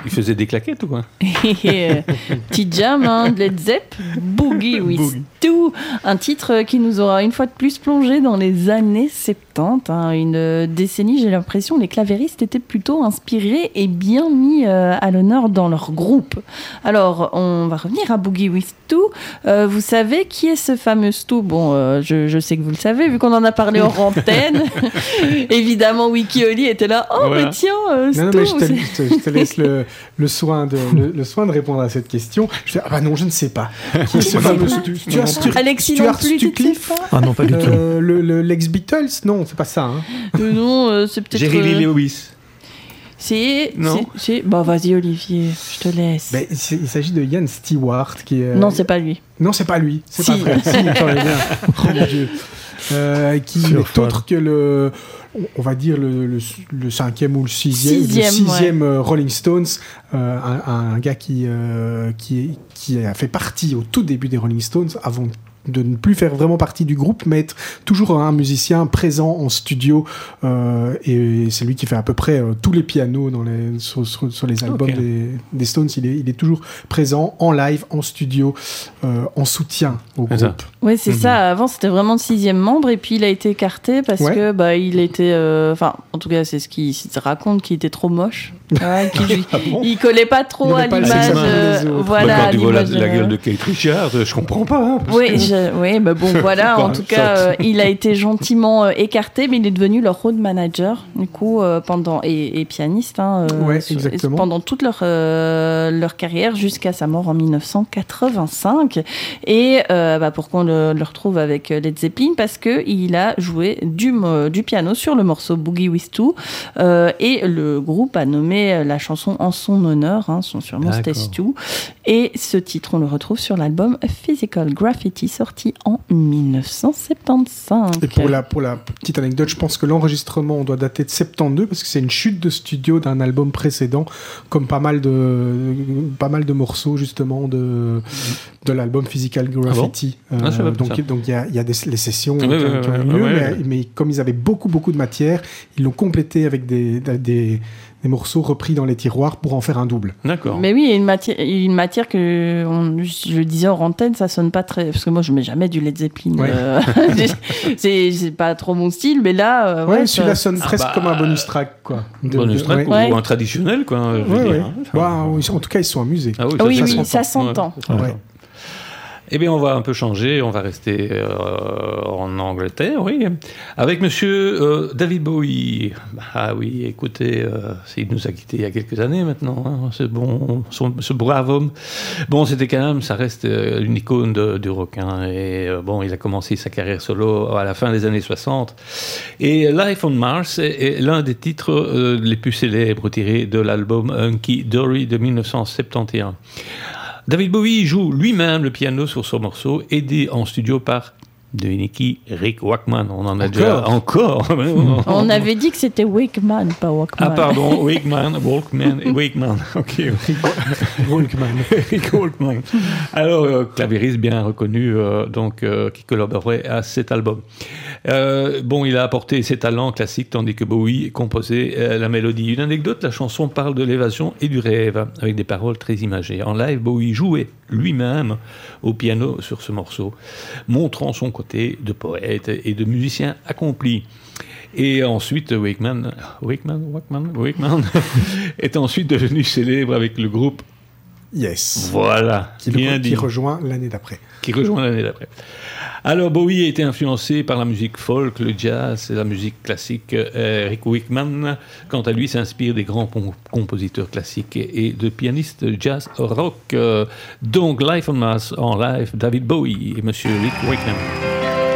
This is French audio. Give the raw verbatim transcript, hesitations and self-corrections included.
Il faisait des claquettes ou quoi? Petit jam, hein, de Led Zepp, Boogie with Stu, un titre qui nous aura une fois de plus plongé dans les années soixante-dix, hein, une décennie, j'ai l'impression, les clavéristes étaient plutôt inspirés et bien mis euh, à l'honneur dans leur groupe. Alors, on va revenir à Boogie with Stu. Euh, vous savez qui est ce fameux Stu? Bon, euh, je, je sais que vous le savez, vu qu'on en a parlé hors antenne. Évidemment, Wiki Oli était là. Oh, voilà. Mais tiens, euh, Stu. Non, non, mais je te, je te, je te laisse le, le, soin de, le, le soin de répondre à cette question. Je fais, ah bah non, je ne sais pas. Qui est ce fameux Stu? Stuart Stu- Alexis non plus, tu ne sais pas? Ah non, pas du tout. Euh, le, le, l'ex-Beatles? Non, c'est pas ça. Hein. Euh, non, euh, c'est peut-être... Jerry Lee Lewis. C'est, non. c'est, c'est... Bon, vas-y, Olivier, je te laisse. Ben, il s'agit de Ian Stewart. Qui est, euh... Non, c'est pas lui. Non, c'est pas lui. C'est si. pas vrai. Si, attendez bien. Oh mon Dieu. Euh, qui Sur n'est fan. autre que le... On va dire le, le, le cinquième ou le sixième, sixième, le sixième ouais. euh, Rolling Stones, euh, un, un gars qui, euh, qui, qui a fait partie au tout début des Rolling Stones, avant de ne plus faire vraiment partie du groupe, mais être toujours un musicien présent en studio, euh, et c'est lui qui fait à peu près euh, tous les pianos dans les, sur, sur, sur les albums okay. des, des Stones. Il est, il est toujours présent en live, en studio, euh, en soutien au c'est groupe. Ça. Oui, c'est mm-hmm. ça. Avant, c'était vraiment le sixième membre, et puis il a été écarté parce ouais. que bah, il était... Enfin, euh, en tout cas, c'est ce qu'il se raconte, qu'il était trop moche. Ouais, qu'il, ah bon il collait pas trop à l'image. Euh, voilà, bah, quand tu vois la, de... la gueule de Kate Richards, je comprends pas. Hein, oui, que... je, oui, bah bon, voilà. En tout cas, euh, il a été gentiment euh, écarté, mais il est devenu leur road manager, du coup, euh, pendant et, et pianiste, hein, euh, ouais, sur, exactement. pendant toute leur euh, leur carrière jusqu'à sa mort en dix-neuf cent quatre-vingt-cinq. Et euh, bah, pourquoi on le, le retrouve avec Led Zeppelin? Parce que il a joué du du piano sur le morceau Boogie with Stu, euh, et le groupe a nommé la chanson en son honneur, hein, son surnom c'était Stu, et ce titre on le retrouve sur l'album Physical Graffiti sorti en dix-neuf cent soixante-quinze. Et pour la, pour la petite anecdote, je pense que l'enregistrement on doit dater de soixante-douze parce que c'est une chute de studio d'un album précédent, comme pas mal de, pas mal de morceaux justement de, de l'album Physical Graffiti. Ah bon euh, ah, donc il donc y a, y a des, les sessions oui, qui, oui, qui ont eu oui, lieu, oui, mais, oui. mais comme ils avaient beaucoup beaucoup de matière, ils l'ont complété avec des, des, des morceaux repris dans les tiroirs pour en faire un double. D'accord. Mais oui, il y a une matière, une matière que on, je le disais en antenne, ça sonne pas très, parce que moi je mets jamais du Led Zeppelin. Ouais. Euh, c'est, c'est pas trop mon style, mais là, euh, ouais, ouais, celui-là ça... sonne ah presque bah, comme un bonus track, quoi. De, bonus de, track ouais. ou, ou un traditionnel, quoi. Je veux ouais, dire, ouais. hein, bah, en tout cas, ils sont amusés. Ah oui, ça, oui, ça, oui, s'entend. ça s'entend. Ouais, ouais. Eh bien, on va un peu changer, on va rester euh, en Angleterre, oui, avec monsieur euh, David Bowie. Ah oui, écoutez, euh, il nous a quittés il y a quelques années maintenant, hein, ce, bon, son, ce brave homme. Bon, c'était quand même, ça reste euh, une icône de, du rock, hein, et euh, bon, il a commencé sa carrière solo à la fin des années soixante. Et Life on Mars est, est l'un des titres euh, les plus célèbres tirés de l'album Hunky Dory de dix-neuf cent soixante et onze. David Bowie joue lui-même le piano sur ce morceau, aidé en studio par, devinez qui, Rick Wakeman. On en a encore déjà encore. On avait dit que c'était Wakeman, pas Wakeman. Ah pardon, Wakeman, Walkman, Wakeman. Ok. Walkman. Rick Walkman. Alors euh, clavieriste bien reconnu, euh, donc euh, qui collaborait à cet album. Euh, bon, il a apporté ses talents classiques tandis que Bowie composait euh, la mélodie. Une anecdote, la chanson parle de l'évasion et du rêve avec des paroles très imagées. En live, Bowie jouait lui-même au piano sur ce morceau, montrant son côté de poète et de musicien accompli. Et ensuite, Wakeman, Wakeman, Wakeman, Wakeman est ensuite devenu célèbre avec le groupe Yes. Voilà, qui, bien le, dit. Qui rejoint l'année d'après. Qui rejoint l'année d'après. Alors, Bowie a été influencé par la musique folk, le jazz et la musique classique. Euh, Rick Wakeman, quant à lui, s'inspire des grands pom- compositeurs classiques et, et de pianistes jazz rock. Euh, donc, Life on Mars en live, David Bowie et Monsieur Rick Wakeman.